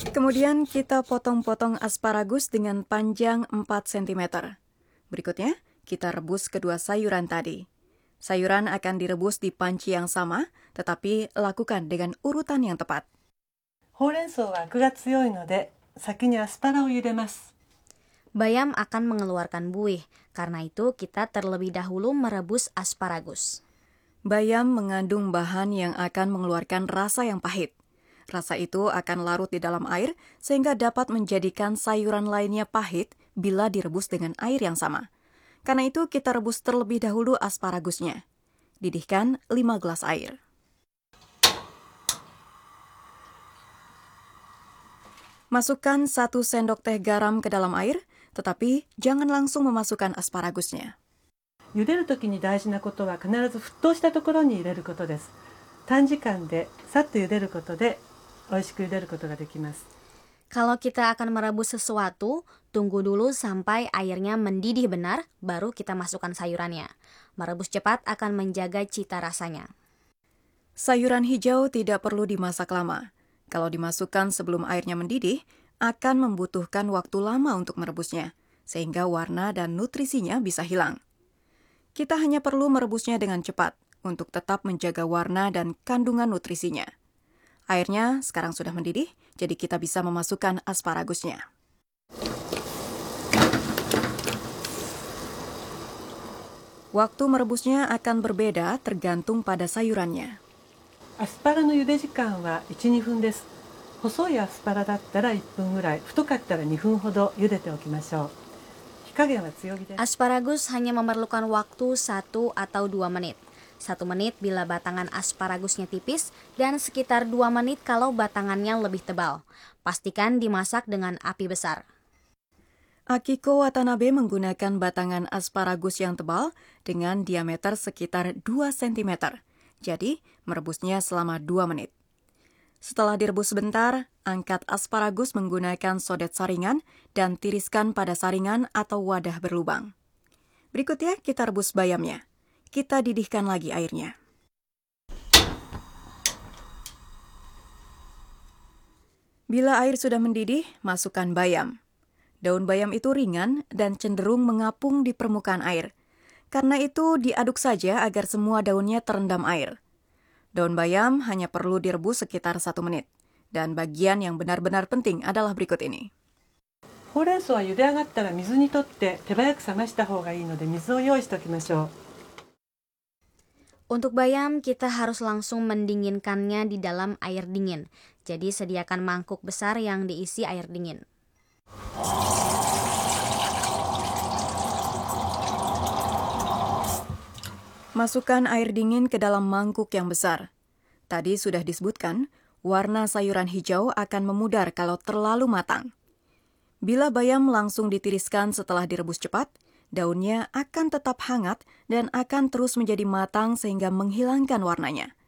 Kemudian kita potong-potong asparagus dengan panjang 4 cm. Berikutnya, kita rebus kedua sayuran tadi. Sayuran akan direbus di panci yang sama, tetapi lakukan dengan urutan yang tepat. ほうれん草はアクが強いので、先にアスパラを茹でます。 Bayam akan mengeluarkan buih, karena itu kita terlebih dahulu merebus asparagus. Bayam mengandung bahan yang akan mengeluarkan rasa yang pahit. Rasa itu akan larut di dalam air sehingga dapat menjadikan sayuran lainnya pahit bila direbus dengan air yang sama. Karena itu kita rebus terlebih dahulu asparagusnya. Didihkan 5 gelas air. Masukkan 1 sendok teh garam ke dalam air, tetapi jangan langsung memasukkan asparagusnya. 茹でるときに大事なことは必ず沸騰したところに入れることです。短時間でさっと茹でることで美味しく茹でることができます。 Kalau kita akan merebus sesuatu, tunggu dulu sampai airnya mendidih benar, baru kita masukkan sayurannya. Merebus cepat akan menjaga cita rasanya. Sayuran hijau tidak perlu dimasak lama. Kalau dimasukkan sebelum airnya mendidih, akan membutuhkan waktu lama untuk merebusnya, sehingga warna dan nutrisinya bisa hilang. Kita hanya perlu merebusnya dengan cepat untuk tetap menjaga warna dan kandungan nutrisinya. Airnya sekarang sudah mendidih, jadi kita bisa memasukkan asparagusnya. Waktu merebusnya akan berbeda tergantung pada sayurannya. アスパラの茹で時間は 1,2 分です。細いアスパラだったら1分ぐらい、太かったら2分ほど茹でておきましょう。火加減は強火です。 Asparagus hanya memerlukan waktu 1 atau 2 menit. 1 menit bila batangan asparagusnya tipis dan sekitar 2 menit kalau batangannya lebih tebal. Pastikan dimasak dengan api besar. Akiko Watanabe menggunakan batangan asparagus yang tebal dengan diameter sekitar 2 cm. Jadi, merebusnya selama 2 menit. Setelah direbus sebentar, angkat asparagus menggunakan sodet saringan dan tiriskan pada saringan atau wadah berlubang. Berikutnya, kita rebus bayamnya. Kita didihkan lagi airnya. Bila air sudah mendidih, masukkan bayam. Daun bayam itu ringan dan cenderung mengapung di permukaan air. Karena itu, diaduk saja agar semua daunnya terendam air. Daun bayam hanya perlu direbus sekitar 1 menit. Dan bagian yang benar-benar penting adalah berikut ini. ほうれん草は茹で上がったら水にとって手早く冷ました方がいいので水を用意しておきましょう。 Untuk bayam, kita harus langsung mendinginkannya di dalam air dingin. Jadi sediakan mangkuk besar yang diisi air dingin. Masukkan air dingin ke dalam mangkuk yang besar. Tadi sudah disebutkan, warna sayuran hijau akan memudar kalau terlalu matang. Bila bayam langsung ditiriskan setelah direbus cepat, daunnya akan tetap hangat dan akan terus menjadi matang sehingga menghilangkan warnanya.